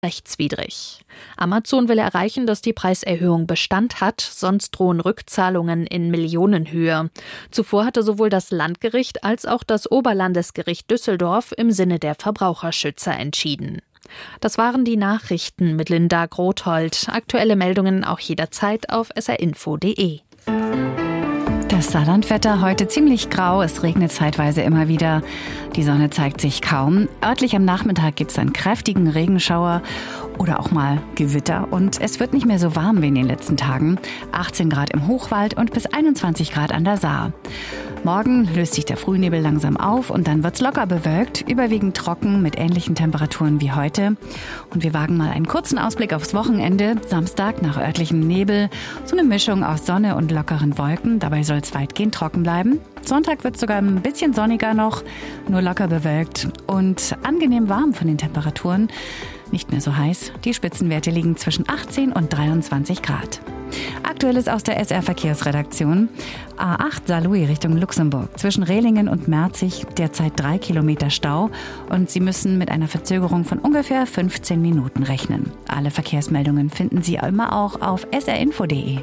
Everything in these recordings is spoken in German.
rechtswidrig. Amazon will erreichen, dass die Preiserhöhung Bestand hat, sonst drohen Rückzahlungen in Millionenhöhe. Zuvor hatte sowohl das Landgericht als auch das Oberlandesgericht Düsseldorf im Sinne der Verbraucherschützer entschieden. Das waren die Nachrichten mit Linda Grothold. Aktuelle Meldungen auch jederzeit auf srinfo.de. Das Saarlandwetter heute ziemlich grau, es regnet zeitweise immer wieder. Die Sonne zeigt sich kaum. Örtlich am Nachmittag gibt es einen kräftigen Regenschauer oder auch mal Gewitter. Und es wird nicht mehr so warm wie in den letzten Tagen. 18 Grad im Hochwald und bis 21 Grad an der Saar. Morgen löst sich der Frühnebel langsam auf und dann wird's locker bewölkt, überwiegend trocken mit ähnlichen Temperaturen wie heute. Und wir wagen mal einen kurzen Ausblick aufs Wochenende. Samstag nach örtlichem Nebel, so eine Mischung aus Sonne und lockeren Wolken. Dabei soll es weitgehend trocken bleiben. Sonntag wird es sogar ein bisschen sonniger noch, nur locker bewölkt und angenehm warm von den Temperaturen. Nicht mehr so heiß. Die Spitzenwerte liegen zwischen 18 und 23 Grad. Aktuelles aus der SR-Verkehrsredaktion. A8 Saarlouis Richtung Luxemburg. Zwischen Rehlingen und Merzig derzeit 3 Kilometer Stau. Und Sie müssen mit einer Verzögerung von ungefähr 15 Minuten rechnen. Alle Verkehrsmeldungen finden Sie immer auch auf srinfo.de.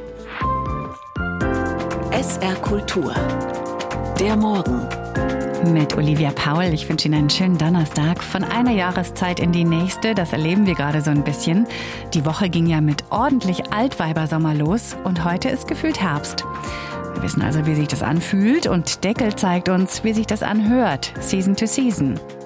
SR Kultur. Der Morgen. Mit Olivia Paul. Ich wünsche Ihnen einen schönen Donnerstag. Von einer Jahreszeit in die nächste, das erleben wir gerade so ein bisschen. Die Woche ging ja mit ordentlich Altweibersommer los und heute ist gefühlt Herbst. Wir wissen also, wie sich das anfühlt und Deckel zeigt uns, wie sich das anhört. Season to Season.